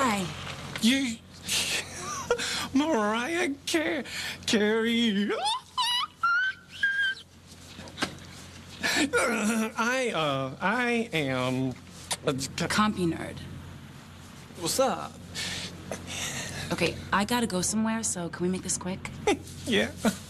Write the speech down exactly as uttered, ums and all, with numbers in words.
Hi. You... Mariah Car Carey. I, uh, I am... a Compy nerd. What's up? Okay, I gotta go somewhere, so can we make this quick? Yeah.